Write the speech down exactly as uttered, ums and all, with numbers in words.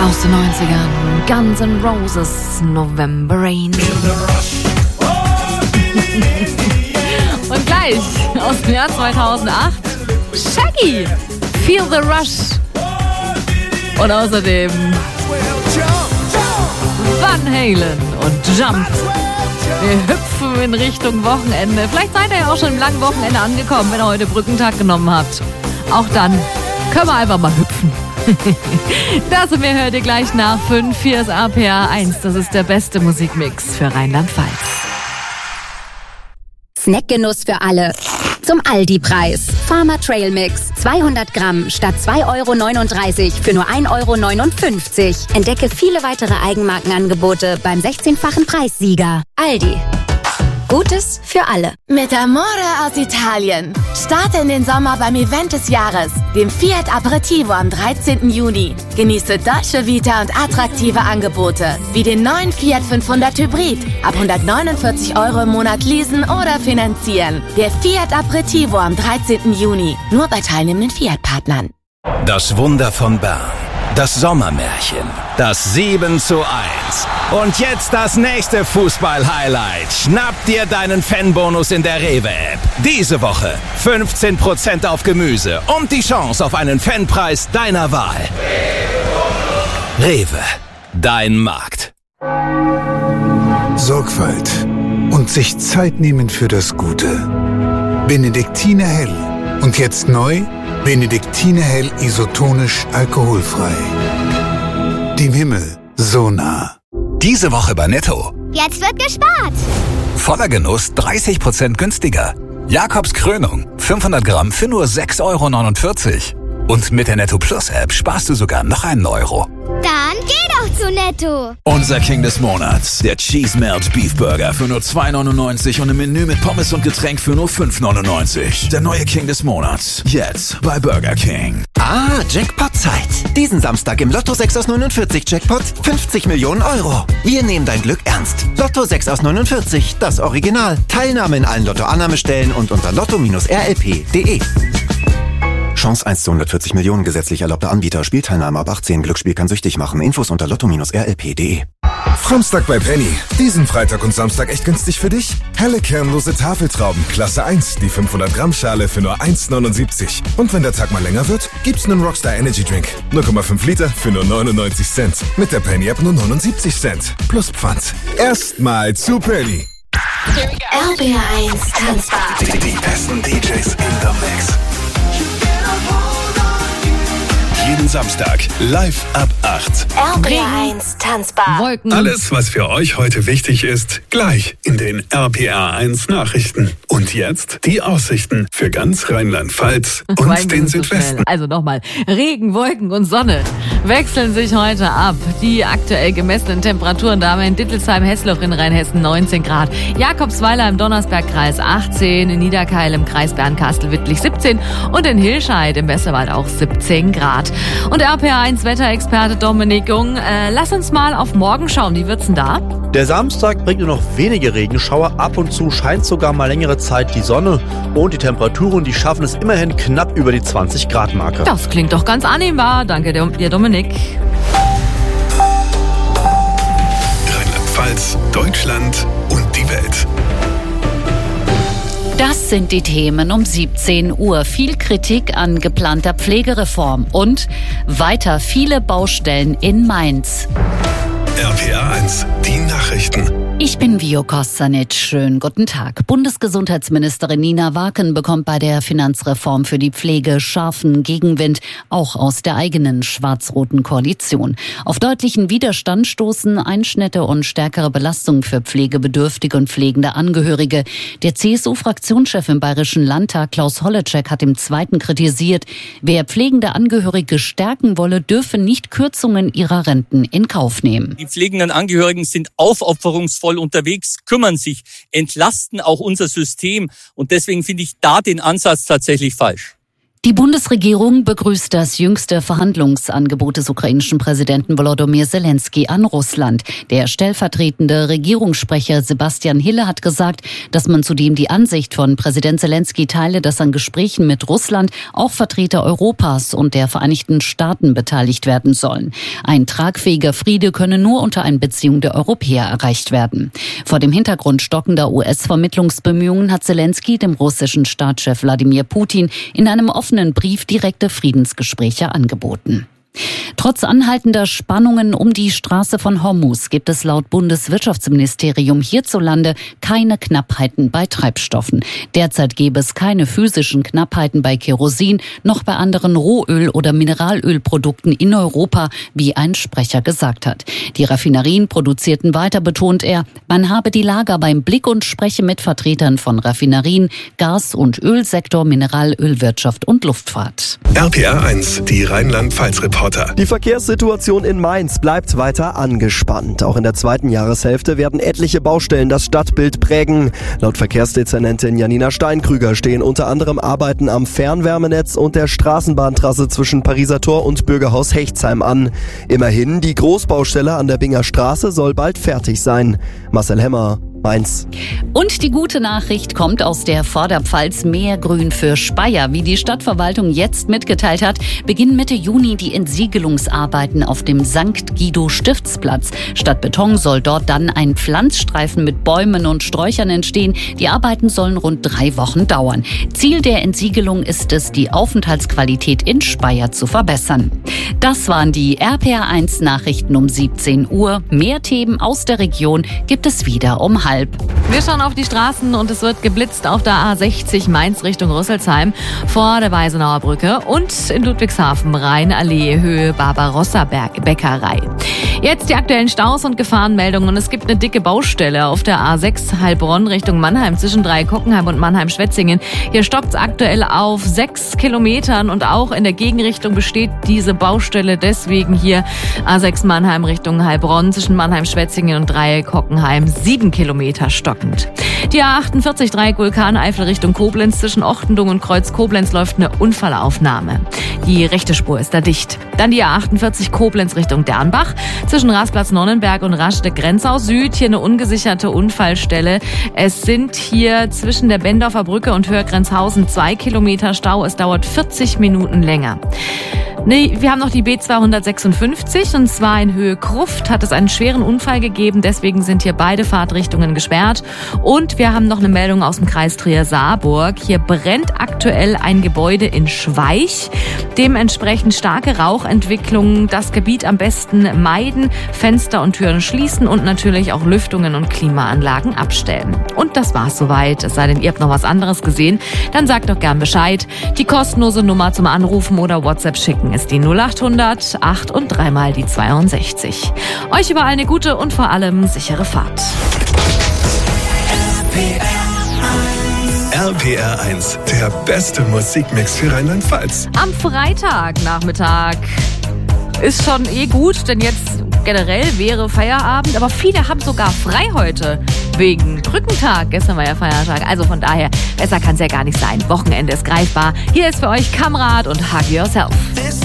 Aus den neunzigern, Guns N' Roses, November Rain. Und gleich aus dem Jahr zweitausendacht, Shaggy, Feel the Rush. Und außerdem Van Halen und Jump. Wir hüpfen in Richtung Wochenende. Vielleicht seid ihr ja auch schon im langen Wochenende angekommen, wenn ihr heute Brückentag genommen habt. Auch dann können wir einfach mal hüpfen. Das und mehr hört ihr gleich nach fünf. Hier ist R P R eins. Das ist der beste Musikmix für Rheinland-Pfalz. Snackgenuss für alle. Zum Aldi-Preis. Farmer Trail Mix. zweihundert Gramm statt zwei Euro neununddreißig für nur ein Euro neunundfünfzig. Entdecke viele weitere Eigenmarkenangebote beim sechzehnfachen Preissieger. Aldi. Gutes für alle. Mit Amore aus Italien. Starte in den Sommer beim Event des Jahres, dem Fiat Aperitivo am dreizehnten Juni. Genieße Dolce Vita und attraktive Angebote, wie den neuen Fiat fünfhundert Hybrid. Ab hundertneunundvierzig Euro im Monat leasen oder finanzieren. Der Fiat Aperitivo am dreizehnten Juni. Nur bei teilnehmenden Fiat-Partnern. Das Wunder von Bern. Das Sommermärchen. Das sieben zu eins. Und jetzt das nächste Fußball-Highlight. Schnapp dir deinen Fanbonus in der Rewe-App. Diese Woche fünfzehn Prozent auf Gemüse und die Chance auf einen Fanpreis deiner Wahl. Rewe. Dein Markt. Sorgfalt und sich Zeit nehmen für das Gute. Benediktiner Hell. Und jetzt neu, Benediktiner Hell isotonisch alkoholfrei. Dem Himmel so nah. Diese Woche bei Netto. Jetzt wird gespart. Voller Genuss dreißig Prozent günstiger. Jakobs Krönung, fünfhundert Gramm für nur sechs Euro neunundvierzig. Und mit der Netto Plus App sparst du sogar noch einen Euro. Dann geh doch zu Netto. Unser King des Monats, der Cheese Melt Beef Burger für nur zwei neunundneunzig und im Menü mit Pommes und Getränk für nur fünf neunundneunzig. Der neue King des Monats, jetzt bei Burger King. Ah, Jackpot-Zeit. Diesen Samstag im Lotto sechs aus neunundvierzig Jackpot fünfzig Millionen Euro. Wir nehmen dein Glück ernst. Lotto sechs aus neunundvierzig, das Original. Teilnahme in allen Lotto-Annahmestellen und unter lotto R L P punkt de. Chance eins zu hundertvierzig Millionen, gesetzlich erlaubter Anbieter. Spielteilnahme ab achtzehn. Glücksspiel kann süchtig machen. Infos unter lotto R L P punkt de. Framstag bei Penny. Diesen Freitag und Samstag echt günstig für dich? Helle kernlose Tafeltrauben, Klasse eins, die fünfhundert Gramm Schale für nur eins neunundsiebzig. Und wenn der Tag mal länger wird, gibt's einen Rockstar Energy Drink. null Komma fünf Liter für nur neunundneunzig Cent. Mit der Penny App nur neunundsiebzig Cent. Plus Pfand. Erstmal zu Penny. R B R eins Tanzbar. Die, die besten D Js in the Mix. Jeden Samstag live ab acht. R B R eins Tanzbar. Wolken. Alles, was für euch heute wichtig ist, gleich in den R P R eins Nachrichten. Und jetzt die Aussichten für ganz Rheinland-Pfalz und den Südwesten. Also nochmal, Regen, Wolken und Sonne wechseln sich heute ab. Die aktuell gemessenen Temperaturen da haben wir in Dittelsheim-Hessloch in Rheinhessen neunzehn Grad, Jakobsweiler im Donnersbergkreis achtzehn, in Niederkeil im Kreis Bernkastel-Wittlich siebzehn und in Hilscheid im Westerwald auch siebzehn Grad. Und R P R eins Wetterexperte Dominik Jung, äh, lass uns mal auf morgen schauen. Wie wird's denn da? Der Samstag bringt nur noch wenige Regenschauer. Ab und zu scheint sogar mal längere Zeit die Sonne. Und die Temperaturen, die schaffen es immerhin knapp über die zwanzig Grad Marke. Das klingt doch ganz annehmbar. Danke dir, Dominik. Rheinland-Pfalz, Deutschland und die Welt. Das sind die Themen um siebzehn Uhr. Viel Kritik an geplanter Pflegereform und weiter viele Baustellen in Mainz. R P R eins, die Nachrichten. Ich bin Vio Kostanic. Schönen guten Tag. Bundesgesundheitsministerin Nina Waken bekommt bei der Finanzreform für die Pflege scharfen Gegenwind, auch aus der eigenen schwarz-roten Koalition. Auf deutlichen Widerstand stoßen Einschnitte und stärkere Belastungen für pflegebedürftige und pflegende Angehörige. Der C S U-Fraktionschef im Bayerischen Landtag, Klaus Holleczek, hat im Zweiten kritisiert, wer pflegende Angehörige stärken wolle, dürfe nicht Kürzungen ihrer Renten in Kauf nehmen. Die pflegenden Angehörigen sind aufopferungsvoll unterwegs, kümmern sich, entlasten auch unser System. Und deswegen finde ich da den Ansatz tatsächlich falsch. Die Bundesregierung begrüßt das jüngste Verhandlungsangebot des ukrainischen Präsidenten Volodymyr Zelensky an Russland. Der stellvertretende Regierungssprecher Sebastian Hille hat gesagt, dass man zudem die Ansicht von Präsident Zelensky teile, dass an Gesprächen mit Russland auch Vertreter Europas und der Vereinigten Staaten beteiligt werden sollen. Ein tragfähiger Friede könne nur unter Einbeziehung der Europäer erreicht werden. Vor dem Hintergrund stockender U S-Vermittlungsbemühungen hat Zelensky dem russischen Staatschef Wladimir Putin in einem offenen Brief direkte Friedensgespräche angeboten. Trotz anhaltender Spannungen um die Straße von Hormuz gibt es laut Bundeswirtschaftsministerium hierzulande keine Knappheiten bei Treibstoffen. Derzeit gäbe es keine physischen Knappheiten bei Kerosin, noch bei anderen Rohöl- oder Mineralölprodukten in Europa, wie ein Sprecher gesagt hat. Die Raffinerien produzierten weiter, betont er, man habe die Lager beim Blick und spreche mit Vertretern von Raffinerien, Gas- und Ölsektor, Mineralölwirtschaft und Luftfahrt. R P R eins, die Rheinland-Pfalz-Reporter. Die Verkehrssituation in Mainz bleibt weiter angespannt. Auch in der zweiten Jahreshälfte werden etliche Baustellen das Stadtbild prägen. Laut Verkehrsdezernentin Janina Steinkrüger stehen unter anderem Arbeiten am Fernwärmenetz und der Straßenbahntrasse zwischen Pariser Tor und Bürgerhaus Hechtsheim an. Immerhin, die Großbaustelle an der Binger Straße soll bald fertig sein. Marcel Hemmer, Mainz. Und die gute Nachricht kommt aus der Vorderpfalz: mehr Grün für Speyer. Wie die Stadtverwaltung jetzt mitgeteilt hat, beginnen Mitte Juni die Entsiegelungsarbeiten auf dem Sankt Guido Stiftsplatz. Statt Beton soll dort dann ein Pflanzstreifen mit Bäumen und Sträuchern entstehen. Die Arbeiten sollen rund drei Wochen dauern. Ziel der Entsiegelung ist es, die Aufenthaltsqualität in Speyer zu verbessern. Das waren die R P R eins Nachrichten um siebzehn Uhr. Mehr Themen aus der Region gibt es wieder um halb. Wir schauen auf die Straßen und es wird geblitzt auf der A sechzig Mainz Richtung Rüsselsheim vor der Weisenauer Brücke und in Ludwigshafen Rheinallee Höhe Barbarossa-Bäckerei. Jetzt die aktuellen Staus und Gefahrenmeldungen. Und es gibt eine dicke Baustelle auf der A sechs Heilbronn Richtung Mannheim zwischen Dreieckockenheim und Mannheim-Schwetzingen. Hier stockt es aktuell auf sechs Kilometern und auch in der Gegenrichtung besteht diese Baustelle. Deswegen hier A sechs Mannheim Richtung Heilbronn zwischen Mannheim-Schwetzingen und Dreieckockenheim sieben Kilometer stockend. Die A achtundvierzig Dreieck Vulkaneifel Richtung Koblenz zwischen Ochtendung und Kreuz Koblenz läuft eine Unfallaufnahme. Die rechte Spur ist da dicht. Dann die A achtundvierzig Koblenz Richtung Dernbach zwischen Rastplatz Nonnenberg und Rastedt-Grenzau Süd. Hier eine ungesicherte Unfallstelle. Es sind hier zwischen der Bendorfer Brücke und Höher-Grenzhausen zwei Kilometer Stau. Es dauert vierzig Minuten länger. Nee, wir haben noch die B zweihundertsechsundfünfzig und zwar in Höhe Gruft hat es einen schweren Unfall gegeben. Deswegen sind hier beide Fahrtrichtungen gesperrt. Und wir haben noch eine Meldung aus dem Kreis Trier-Saarburg. Hier brennt aktuell ein Gebäude in Schweich. Dementsprechend starke Rauchentwicklungen. Das Gebiet am besten meiden, Fenster und Türen schließen und natürlich auch Lüftungen und Klimaanlagen abstellen. Und das war's soweit. Es sei denn, ihr habt noch was anderes gesehen, dann sagt doch gern Bescheid. Die kostenlose Nummer zum Anrufen oder WhatsApp schicken ist die null achthundert acht und dreimal die zweiundsechzig. Euch überall eine gute und vor allem sichere Fahrt. R P R eins, der beste Musikmix für Rheinland-Pfalz. Am Freitagnachmittag ist schon eh gut, denn jetzt generell wäre Feierabend, aber viele haben sogar frei heute wegen Brückentag. Gestern war ja Feiertag, also von daher, besser kann es ja gar nicht sein. Wochenende ist greifbar. Hier ist für euch Kamrat und Hug Yourself.